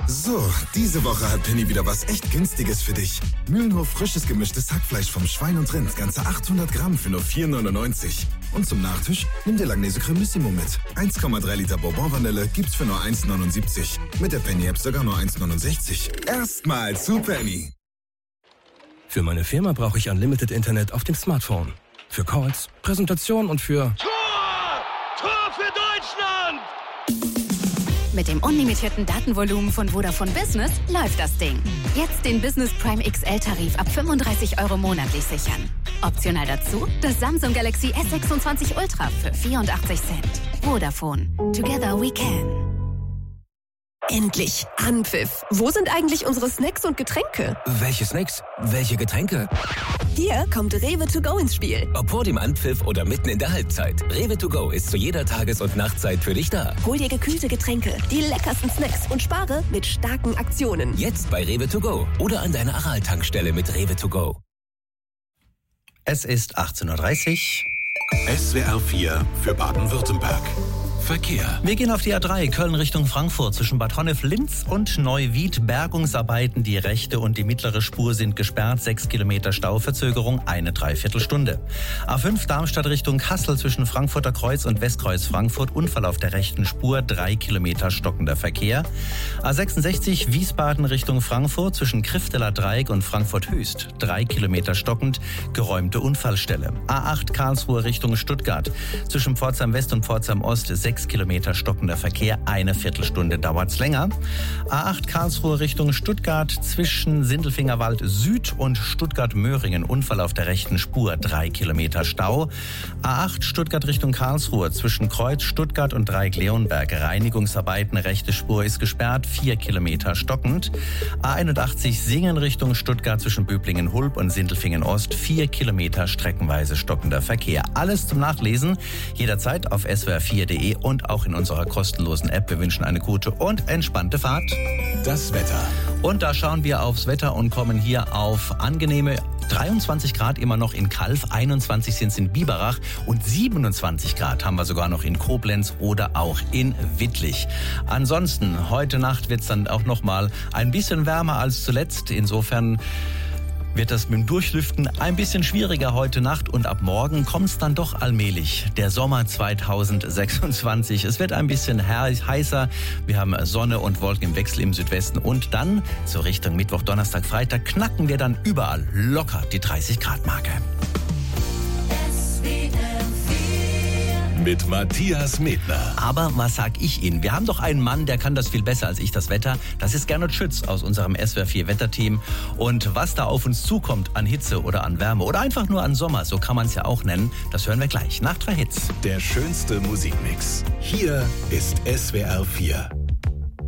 So, diese Woche hat Penny wieder was echt Günstiges für dich. Mühlenhof frisches gemischtes Hackfleisch vom Schwein und Rind, ganze 800 Gramm für nur 4,99. Und zum Nachtisch nimm dir Langnese Cremissimo mit. 1,3 Liter Bourbon-Vanille gibt's für nur 1,79. Mit der Penny-App sogar nur 1,69. Erstmal zu Penny. Für meine Firma brauche ich Unlimited Internet auf dem Smartphone. Für Calls, Präsentation und für... Tor für Deutschland! Mit dem unlimitierten Datenvolumen von Vodafone Business läuft das Ding. Jetzt den Business Prime XL-Tarif ab 35 € monatlich sichern. Optional dazu das Samsung Galaxy S26 Ultra für 84 Cent. Vodafone. Together we can. Endlich Anpfiff. Wo sind eigentlich unsere Snacks und Getränke? Welche Snacks? Welche Getränke? Hier kommt Rewe to go ins Spiel. Ob vor dem Anpfiff oder mitten in der Halbzeit. Rewe to go ist zu jeder Tages- und Nachtzeit für dich da. Hol dir gekühlte Getränke, die leckersten Snacks und spare mit starken Aktionen. Jetzt bei Rewe to go oder an deiner Aral-Tankstelle mit Rewe to go. Es ist 18:30 Uhr. SWR 4 für Baden-Württemberg. Verkehr. Wir gehen auf die A3 Köln Richtung Frankfurt zwischen Bad Honnef-Linz und Neuwied. Bergungsarbeiten, die rechte und die mittlere Spur sind gesperrt. 6 Kilometer Stauverzögerung, eine Dreiviertelstunde. A5 Darmstadt Richtung Kassel zwischen Frankfurter Kreuz und Westkreuz Frankfurt. Unfall auf der rechten Spur, 3 Kilometer stockender Verkehr. A66 Wiesbaden Richtung Frankfurt zwischen Krifteler Dreieck und Frankfurt Höchst. 3 Kilometer stockend, geräumte Unfallstelle. A8 Karlsruhe Richtung Stuttgart zwischen Pforzheim West und Pforzheim Ost. 6 Kilometer stockender Verkehr, eine Viertelstunde dauert's länger. A8 Karlsruhe Richtung Stuttgart zwischen Sindelfingerwald Süd und Stuttgart-Möhringen. Unfall auf der rechten Spur, 3 Kilometer Stau. A8 Stuttgart Richtung Karlsruhe zwischen Kreuz Stuttgart und Dreieck-Leonberg. Reinigungsarbeiten, rechte Spur ist gesperrt, 4 Kilometer stockend. A81 Singen Richtung Stuttgart zwischen Böblingen-Hulb und Sindelfingen-Ost. 4 Kilometer streckenweise stockender Verkehr. Alles zum Nachlesen jederzeit auf swr4.de und auch in unserer kostenlosen App. Wir wünschen eine gute und entspannte Fahrt. Das Wetter. Und da schauen wir aufs Wetter und kommen hier auf angenehme 23 Grad immer noch in Calw, 21 sind es in Biberach und 27 Grad haben wir sogar noch in Koblenz oder auch in Wittlich. Ansonsten, heute Nacht wird es dann auch noch mal ein bisschen wärmer als zuletzt. Insofern wird das mit dem Durchlüften ein bisschen schwieriger heute Nacht und ab morgen kommt es dann doch allmählich. Der Sommer 2026. Es wird ein bisschen heißer. Wir haben Sonne und Wolken im Wechsel im Südwesten und dann so Richtung Mittwoch, Donnerstag, Freitag knacken wir dann überall locker die 30-Grad-Marke. Mit Matthias Medner. Aber was sag ich Ihnen? Wir haben doch einen Mann, der kann das viel besser als ich, das Wetter. Das ist Gernot Schütz aus unserem SWR 4 Wetterteam. Und was da auf uns zukommt an Hitze oder an Wärme oder einfach nur an Sommer, so kann man es ja auch nennen, das hören wir gleich nach 3 Hits. Der schönste Musikmix. Hier ist SWR 4.